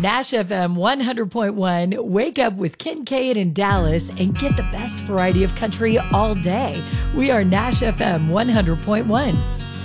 Nash FM 100.1. Wake up with Kincaid and Dallas and get the best variety of country all day. We are Nash FM 100.1.